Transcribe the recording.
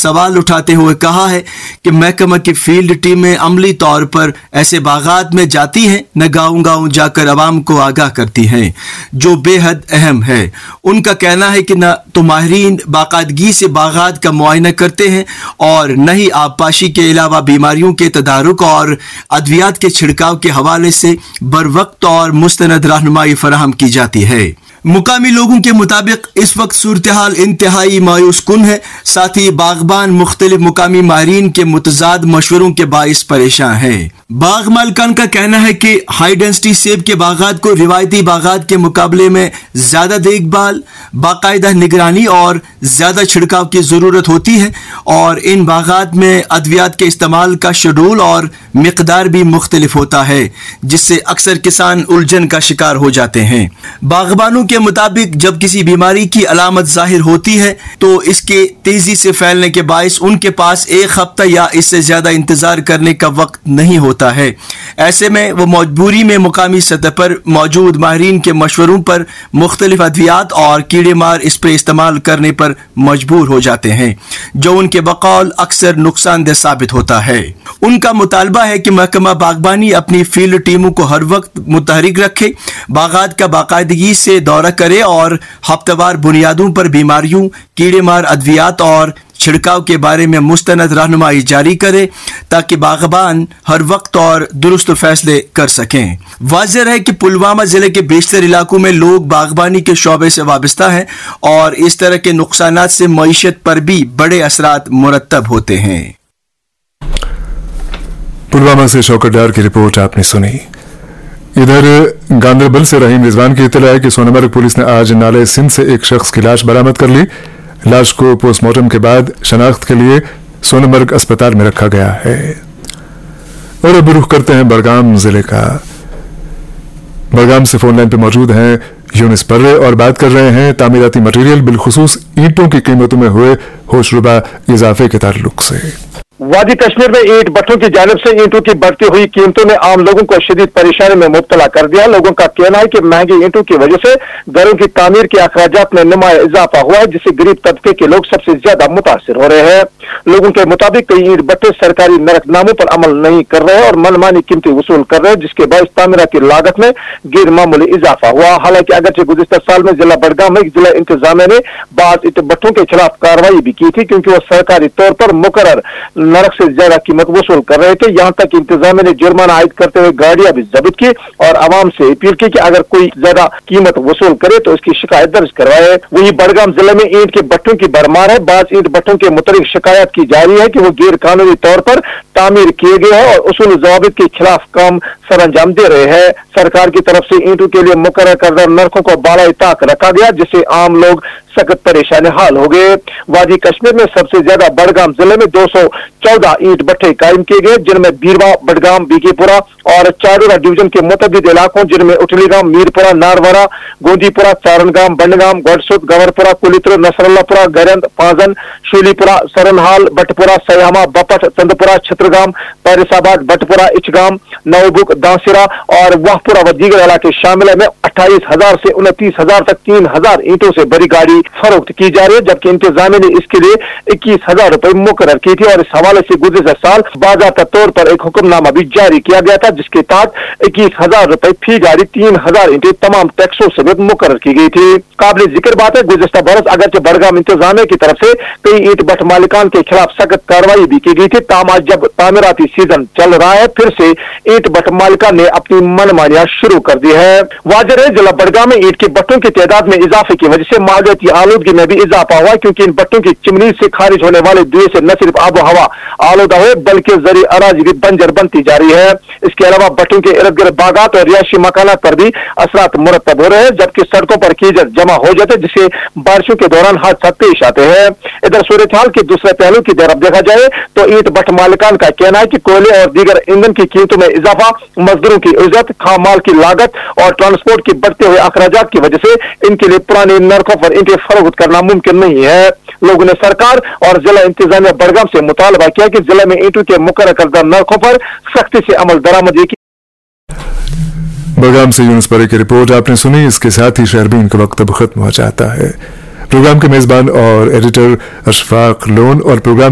सवाल उठाते हुए कहा है कि महकमा की फील्ड टीमें अमली तौर पर ऐसे बागात में जाती हैं, न गाँव-गाँव जाकर आवाम को आगाह करती हैं, जो बेहद अहम है। उनका कहना है कि न तो माहिरीन बाकायदगी से बागात का मुआयना करते हैं और न ही आबपाशी के अलावा बीमारियों के तदारुक और अद्वियात के छिड़काव के हवाले से बरवक्त और मुस्तनद रहनुमाई फराहम की जाती है। मुकामी लोगों के मुताबिक इस वक्त सूरत हाल इंतहाई मायूस कुन है। साथ ही बागबान मुख्तलिफ मुकामी माहिरीन के मुतजाद मशवरों के बाइस परेशान हैं। बाग मालिकान का कहना है कि हाई डेंसिटी सेब के बागात को रिवायती बागात के मुकाबले में ज्यादा देखभाल, बाकायदा निगरानी और ज्यादा छिड़काव की जरूरत होती है और इन बागात में अद्वियात के इस्तेमाल का शेड्यूल और मिकदार भी मुख्तलिफ होता है, जिससे अक्सर किसान उलझन का शिकार हो जाते हैं। बागबानों के मुताबिक जब किसी बीमारी की अलामत जाहिर होती है तो इसके तेजी से फैलने के बायस उनके पास एक हफ्ता या इससे ज्यादा इंतजार करने का वक्त नहीं होता है। ऐसे में वो मजबूरी में मुकामी सतह पर मौजूद माहिरीन के मशवरों पर मुख्तलिफ अद्वियात और कीड़े मार स्प्रे इस्तेमाल करने पर मजबूर हो जाते हैं, जो उनके बकौल अक्सर नुकसानदेह साबित होता है। उनका मुतालबा है कि महकमा बागबानी अपनी फील्ड टीमों को हर वक्त मुतहरिक रखे, बागात का बाकायदगी से दौरा करे और हफ्तावार बुनियादों पर बीमारियों, कीड़े मार अद्वियात और छिड़काव के बारे में मुस्तनद रहनुमाई जारी करे, ताकि बागबान हर वक्त और दुरुस्त फैसले कर सकें। वाज़ेह है कि पुलवामा जिले के बेशतर इलाकों में लोग बागबानी के शोबे से वाबस्ता हैं और इस तरह के नुकसानात से मईशत पर भी बड़े असरात मुरतब होते हैं। पुलवामा से शौकत डार की रिपोर्ट आपने सुनी। इधर गांदरबल से रहीम रिजवान की इत्तला है कि सोनमर्ग पुलिस ने आज नाले सिंध से एक शख्स की लाश बरामद कर ली। लाश को पोस्टमार्टम के बाद शनाख्त के लिए सोनमर्ग अस्पताल में रखा गया है। और अब रुख करते हैं बड़गाम जिले का। बड़गाम से फोन लाइन पे मौजूद हैं यूनिस पर्रे और बात कर रहे हैं तामीराती मटेरियल बिलखुसूस ईंटों की कीमतों में हुए होशरुबा इजाफे के ताल्लुक से। वादी कश्मीर में ईंट भट्टों की जानिब से ईंटों की बढ़ती हुई कीमतों ने आम लोगों को शदीद परेशानी में मुब्तला कर दिया। लोगों का कहना है कि महंगी ईंटों की वजह से घरों की तामीर के अखराजात में नुमाया इजाफा हुआ है, जिससे गरीब तबके के लोग सबसे ज्यादा मुतासिर हो रहे हैं। लोगों के मुताबिक कई ईंट भट्टे सरकारी नरकनामों पर अमल नहीं कर रहे और मनमानी कीमतें वसूल कर रहे हैं, जिसके बायस तामीराती लागत में गैर मामूली इजाफा हुआ। हालांकि अगरचे गुज़िश्ता साल में जिला बड़गाम में जिला इंतजामिया ने बाज़ ईंट भट्टों के खिलाफ कार्रवाई भी की थी, क्योंकि वह सरकारी तौर पर मुकर्रर नरक से ज्यादा कीमत वसूल कर रहे थे। यहाँ तक इंतजामिया ने जुर्माना आयद करते हुए गाड़ियां भी जब्त की और आवाम से अपील की कि अगर कोई ज्यादा कीमत वसूल करे तो उसकी शिकायत दर्ज करवाए। वहीं बड़गाम जिले में ईंट के भट्टों की भरमार है। बाज़ ईंट भट्टों के मुतल्लिक शिकायत की जा रही है कि वो गैर कानूनी तौर पर तामीर किए गए हैं और उसूल ज़वाबित के खिलाफ काम सर अंजाम दे रहे हैं। सरकार की तरफ से ईंटों के लिए मुकर्रर करदा नरखों को बाला ताक रखा गया, जिससे आम लोग सख्त परेशान हाल हो गए। वादी कश्मीर में सबसे ज्यादा बड़गाम जिले में 214 ईंट भट्टे कायम किए गए, जिनमें बीरवा, बड़गाम, बीकेपुरा और चारूरा डिवीजन के मुतअद्दिद इलाकों जिनमें उठलीगाम, मीरपुरा, नारवारा, गोंदीपुरा, चारणगाम, बंडगाम, गढ़सुत, गवरपुरा, कुलित्र, नसरुल्लापुरा, गरंद, पाजन, शूलीपुरा, सरनहाल, बटपुरा, सयामा, बपट, चंदपुरा, छत्रगाम, पैरिसाबाद, बटपुरा, इचगाम, नवबुक, दांसिरा और वाहपुरा व दीगर इलाके शामिल है। 28,000 से 29,000 तक 3,000 ईंटों से बड़ी गाड़ी फरोख्त की जा रही है, जबकि इंतजामिया ने इसके लिए 21,000 रुपए मुकर्रर की थी और इस हवाले से गुज़िश्ता साल बाज़ाब्ता तौर पर एक हुक्मनामा भी जारी किया गया था, जिसके तहत 21,000 रुपए फी गाड़ी 3,000 ईंटें तमाम टैक्सों समेत मुकर्रर की गई थी। काबिल जिक्र बात है, गुज़िश्ता बरस अगरचे बड़गाम इंतजामिया की तरफ से कई ईंट भट्ट मालिकान के खिलाफ सख्त कार्रवाई भी की गई थी, ताम आज जब तामीराती सीजन चल रहा है फिर से ईंट भट्ट मालिकान ने अपनी मनमानियां शुरू कर दी है। वाज़ेह है, जिला बड़गाम में ईंट के भट्टों की तादाद में इजाफे की वजह से मालियाती आलूदगी में भी इजाफा हुआ, क्योंकि इन भट्टों की चिमनी से खारिज होने वाले धुएं से न सिर्फ आबो हवा आलूदा हुए बल्कि ज़री अराजी भी बंजर बनती जा रही है। इसके अलावा भट्टों के इर्द गिर्द बागात और रिहायशी मकानात पर भी असरात मुरतब हो रहे हैं, जबकि सड़कों पर कीचड़ जमा हो जाते, जिससे बारिशों के दौरान हादसा पेश आते हैं। इधर सूरत हाल के दूसरे पहलू की तरफ देखा जाए तो ईंट भट्ट मालिकान का कहना है कि कोयले और दीगर ईंधन की कीमतों में इजाफा, मजदूरों की इज्जत, खाम माल की लागत और ट्रांसपोर्ट के बढ़ते हुए अखराजात की वजह से इनके लिए पुराने नरखों पर ईंटें फरोख्त करना मुमकिन नहीं है। लोगों ने सरकार और जिला इंतजामिया बड़गाम से मुतालबा किया कि जिले में ईंटों के मुकर्रर करदा नरखों पर सख्ती से अमल दरामदी की। बड़गाम से यूनुस परे की रिपोर्ट आपने सुनी। इसके साथ ही शहरबीन का वक्त अब खत्म हो जाता है। प्रोग्राम के मेजबान और एडिटर अशफाक लोन और प्रोग्राम